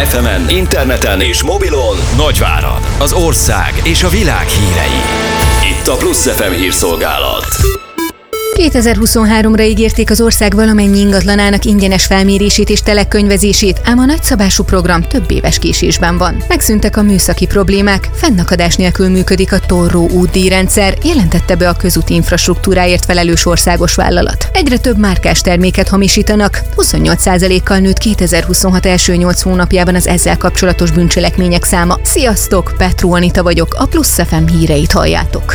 FM-en, interneten és mobilon Nagyvárad, az ország és a világ hírei. Itt a Plusz FM hírszolgálat. 2023-ra ígérték az ország valamennyi ingatlanának ingyenes felmérését és telekönyvezését, ám a nagyszabású program több éves késésben van. Megszűntek a műszaki problémák, fennakadás nélkül működik a Torró útdíjrendszer, jelentette be a közúti infrastruktúráért felelős országos vállalat. Egyre több márkás terméket hamisítanak, 28%-kal nőtt 2026 első 8 hónapjában az ezzel kapcsolatos bűncselekmények száma. Sziasztok, Petró Anita vagyok, a Plusz FM híreit halljátok.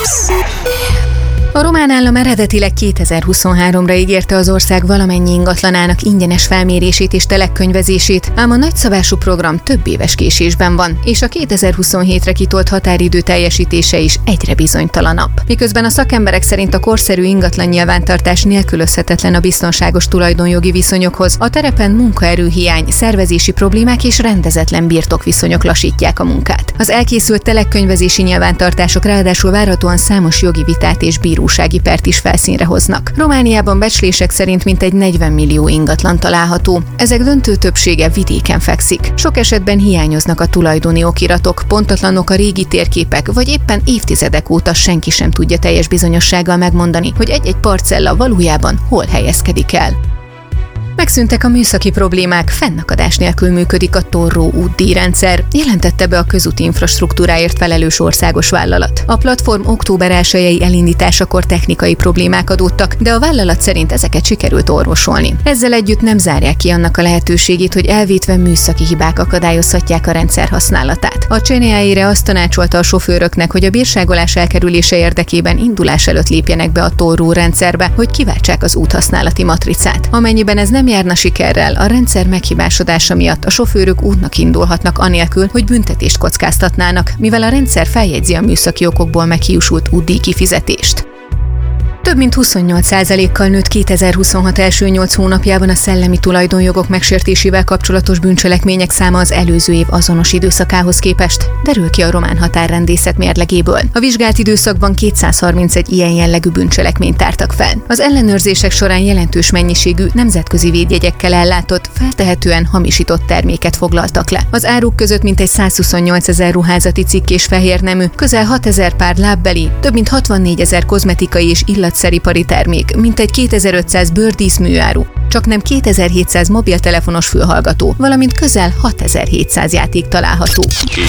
A román állam eredetileg 2023-ra ígérte az ország valamennyi ingatlanának ingyenes felmérését és telekönyvezését, ám a nagyszabású program több éves késésben van, és a 2027-re kitolt határidő teljesítése is egyre bizonytalanabb. Miközben a szakemberek szerint a korszerű ingatlan nyilvántartás nélkülözhetetlen a biztonságos tulajdonjogi viszonyokhoz, a terepen munkaerőhiány, szervezési problémák és rendezetlen birtokviszonyok lassítják a munkát. Az elkészült telekönyvezési nyilvántartások ráadásul várhatóan számos jogi vitát és bírósági pert is felszínre hoznak. Romániában becslések szerint mintegy 40 millió ingatlan található. Ezek döntő többsége vidéken fekszik. Sok esetben hiányoznak a tulajdoni okiratok, pontatlanok a régi térképek, vagy éppen évtizedek óta senki sem tudja teljes bizonyossággal megmondani, hogy egy-egy parcella valójában hol helyezkedik el. Megszűntek a műszaki problémák, fennakadás nélkül működik a Torró útdíjrendszer, jelentette be a közúti infrastruktúráért felelős országos vállalat. A platform október 1-i elindításakor technikai problémák adódtak, de a vállalat szerint ezeket sikerült orvosolni. Ezzel együtt nem zárják ki annak a lehetőségét, hogy elvétve műszaki hibák akadályozhatják a rendszer használatát. A CNEAI-re azt tanácsolta a sofőröknek, hogy a bírságolás elkerülése érdekében indulás előtt lépjenek be a Torró rendszerbe, hogy kiváltsák az úthasználati matricát. Amennyiben ez nem járna sikerrel, a rendszer meghibásodása miatt a sofőrök útnak indulhatnak anélkül, hogy büntetést kockáztatnának, mivel a rendszer feljegyzi a műszaki okokból meghiúsult útdíj kifizetést. Több mint 28%-kal nőtt 2026 első 8 hónapjában a szellemi tulajdonjogok megsértésével kapcsolatos bűncselekmények száma az előző év azonos időszakához képest, derül ki a román határrendészet mérlegéből. A vizsgált időszakban 231 ilyen jellegű bűncselekményt tártak fel. Az ellenőrzések során jelentős mennyiségű nemzetközi védjegyekkel ellátott, feltehetően hamisított terméket foglaltak le. Az áruk között mintegy 128 000 ruházati cikk és fehérnemű, közel 6 000 pár lábbeli, több mint 64 000 kozmetikai és illatszeripari termék, mintegy 2500 bőrdíszműáru, csaknem 2700 mobiltelefonos fülhallgató, valamint közel 6700 játék található.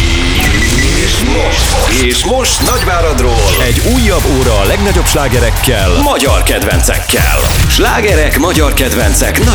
És most Nagyváradról egy újabb óra a legnagyobb slágerekkel, magyar kedvencekkel. Slágerek, magyar kedvencek